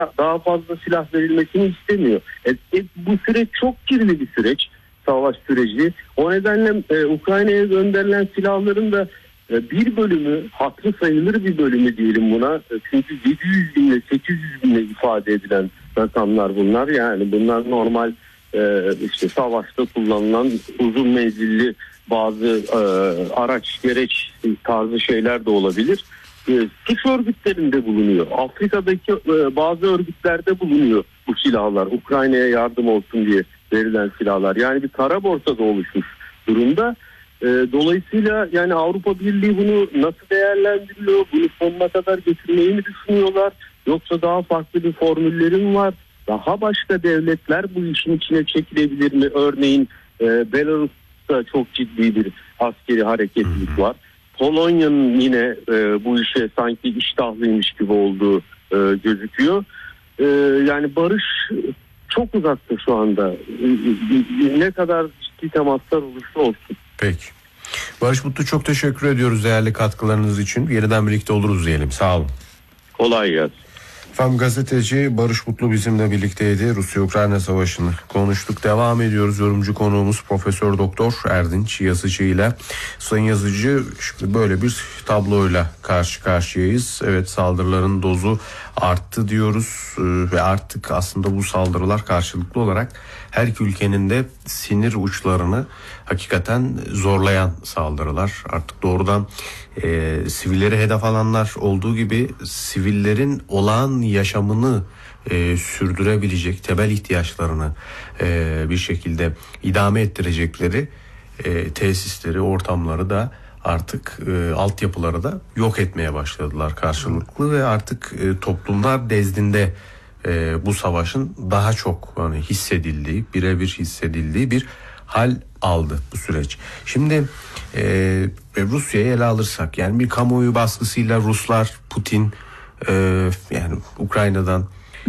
daha fazla silah verilmesini istemiyor. Bu süreç çok kirli bir süreç, savaş süreci. O nedenle Ukrayna'ya gönderilen silahların da bir bölümü, hatırı sayılır bir bölümü diyelim buna. Çünkü 700 binle 800 binle ifade edilen rakamlar bunlar. Yani bunlar normal işte savaşta kullanılan uzun menzilli bazı araç, gereç tarzı şeyler de olabilir. Suç örgütlerinde bulunuyor. Afrika'daki bazı örgütlerde bulunuyor bu silahlar. Ukrayna'ya yardım olsun diye verilen silahlar. Yani bir kara borsada oluşmuş durumda. Dolayısıyla yani Avrupa Birliği bunu nasıl değerlendiriyor? Bunu sonuna kadar götürmeyi mi düşünüyorlar? Yoksa daha farklı bir formülleri mi var? Daha başka devletler bu işin içine çekilebilir mi? Örneğin Belarus'ta çok ciddi bir askeri hareketlilik var. Polonya'nın yine bu işe sanki iştahlıymış gibi olduğu gözüküyor. Yani barış çok uzakta şu anda. Ne kadar ciddi temaslar olursa olsun. Peki. Barış Mutlu, çok teşekkür ediyoruz değerli katkılarınız için. Yeniden birlikte oluruz diyelim. Sağ olun. Kolay gelsin. Efendim, gazeteci Barış Mutlu bizimle birlikteydi. Rusya-Ukrayna savaşını konuştuk. Devam ediyoruz. Yorumcu konuğumuz Profesör Doktor Erdinç Yazıcı ile. Sayın Yazıcı, şimdi böyle bir tabloyla karşı karşıyayız. Evet, saldırıların dozu arttı diyoruz ve artık aslında bu saldırılar karşılıklı olarak her iki ülkenin de sinir uçlarını hakikaten zorlayan saldırılar. Artık doğrudan sivilleri hedef alanlar olduğu gibi sivillerin olağan yaşamını sürdürebilecek temel ihtiyaçlarını bir şekilde idame ettirecekleri tesisleri, ortamları da artık altyapıları da yok etmeye başladılar karşılıklı ve artık toplumlar nezdinde bu savaşın daha çok hissedildiği, birebir hissedildiği bir hal aldı bu süreç. Şimdi Rusya'yı ele alırsak, yani bir kamuoyu baskısıyla Ruslar, Putin yani Ukrayna'dan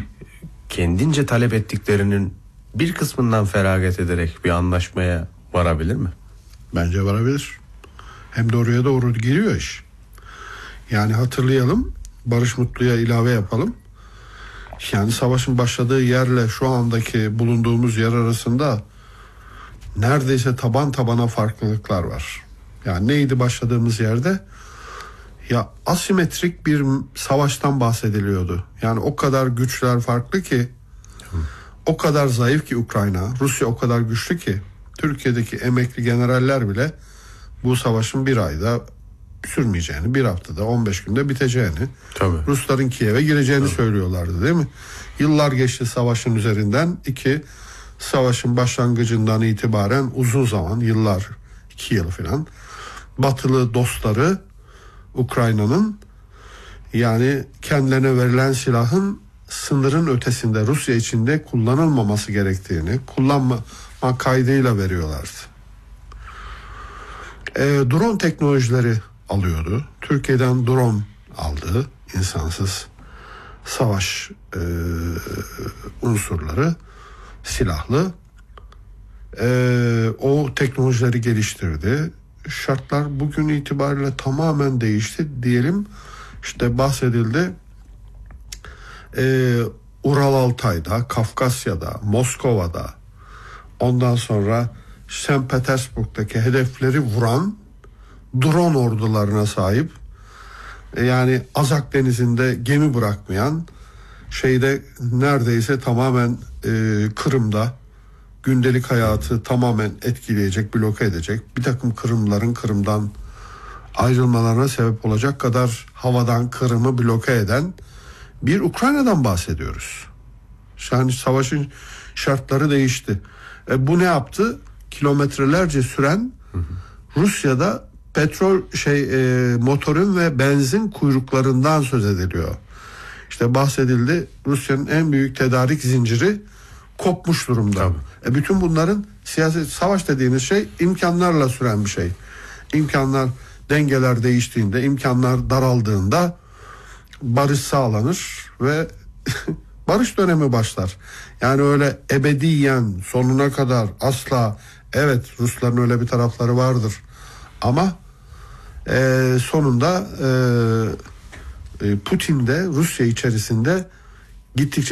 kendince talep ettiklerinin bir kısmından feragat ederek bir anlaşmaya varabilir mi? Bence varabilir. Hem de oraya doğru geliyor iş. Yani hatırlayalım, Barış Mutlu'ya ilave yapalım. Yani savaşın başladığı yerle şu andaki bulunduğumuz yer arasında neredeyse taban tabana farklılıklar var. Yani neydi başladığımız yerde? Ya asimetrik bir savaştan bahsediliyordu. Yani o kadar güçler farklı ki, o kadar zayıf ki Ukrayna, Rusya o kadar güçlü ki Türkiye'deki emekli generaller bile bu savaşın bir ayda sürmeyeceğini, bir haftada 15 günde biteceğini, tabii, Rusların Kiev'e gireceğini söylüyorlardı, değil mi? Yıllar geçti savaşın üzerinden. Savaşın başlangıcından itibaren uzun zaman, yıllar, 2 yıl falan, batılı dostları Ukrayna'nın yani kendilerine verilen silahın sınırın ötesinde, Rusya içinde kullanılmaması gerektiğini, kullanma kaydıyla veriyorlardı. Drone teknolojileri alıyordu. Türkiye'den drone aldı, insansız savaş unsurları, silahlı. O teknolojileri geliştirdi. Şartlar bugün itibariyle tamamen değişti diyelim. İşte bahsedildi. Ural Altay'da, Kafkasya'da, Moskova'da, ondan sonra St. Petersburg'daki hedefleri vuran drone ordularına sahip, yani Azak Denizi'nde gemi bırakmayan, şeyde neredeyse tamamen Kırım'da gündelik hayatı tamamen etkileyecek, bloke edecek, bir takım Kırım'dan ayrılmalarına sebep olacak kadar havadan Kırım'ı bloke eden bir Ukrayna'dan bahsediyoruz. Yani savaşın şartları değişti. Bu ne yaptı? Kilometrelerce süren Rusya'da petrol motorun ve benzin kuyruklarından söz ediliyor. İşte bahsedildi, Rusya'nın en büyük tedarik zinciri kopmuş durumda. Bütün bunların siyaset, savaş dediğiniz şey imkanlarla süren bir şey. İmkanlar, dengeler değiştiğinde, imkanlar daraldığında barış sağlanır ve barış dönemi başlar. Yani öyle ebediyen sonuna kadar asla, evet Rusların öyle bir tarafları vardır ama sonunda Putin de Rusya içerisinde gittikçe